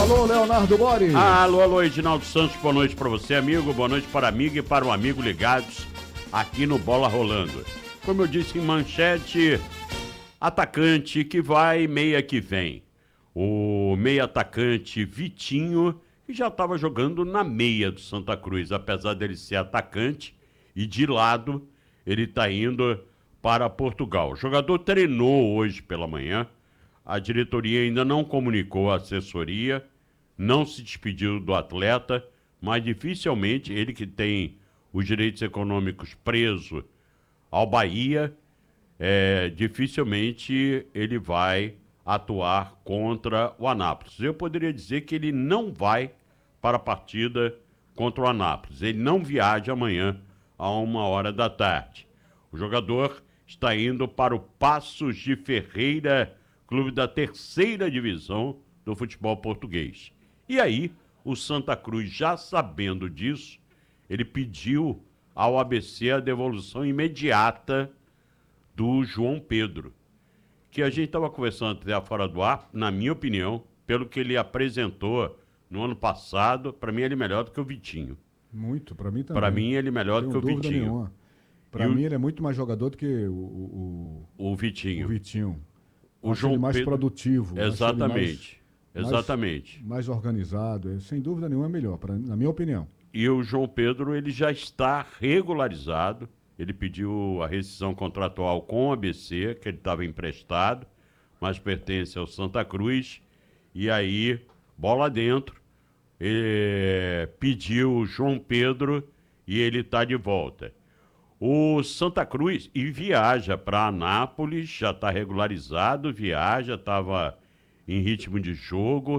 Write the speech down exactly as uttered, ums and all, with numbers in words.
Alô, Leonardo Bori. Alô, alô, Edinaldo Santos, boa noite para você, amigo, boa noite para a amiga e para o amigo ligados aqui no Bola Rolando. Como eu disse em manchete, atacante que vai, meia que vem. O meia atacante Vitinho, que já estava jogando na meia do Santa Cruz, apesar dele ser atacante, e de lado ele está indo para Portugal. O jogador treinou hoje pela manhã, a diretoria ainda não comunicou a assessoria, não se despediu do atleta, mas dificilmente ele que tem os direitos econômicos preso ao Bahia, é, dificilmente ele vai atuar contra o Anápolis. Eu poderia dizer que ele não vai para a partida contra o Anápolis. Ele não viaja amanhã a uma hora da tarde. O jogador está indo para o Paços de Ferreira, clube da terceira divisão do futebol português. E aí, o Santa Cruz, já sabendo disso, ele pediu ao A B C a devolução imediata do João Pedro, que a gente estava conversando até fora do ar, na minha opinião, pelo que ele apresentou no ano passado, para mim ele é melhor do que o Vitinho. Muito, para mim também. Para mim ele é melhor do que o Vitinho. Para mim o... ele é muito mais jogador do que o, o, o Vitinho. O Vitinho. O João ele mais Pedro... produtivo. Exatamente. Mais, Exatamente. Mais, mais organizado. Sem dúvida nenhuma é melhor, pra, na minha opinião. E o João Pedro, ele já está regularizado. Ele pediu a rescisão contratual com o A B C, que ele estava emprestado, mas pertence ao Santa Cruz. E aí, bola dentro, ele pediu o João Pedro e ele está de volta. O Santa Cruz e viaja para Anápolis, já está regularizado, viaja, estava em ritmo de jogo.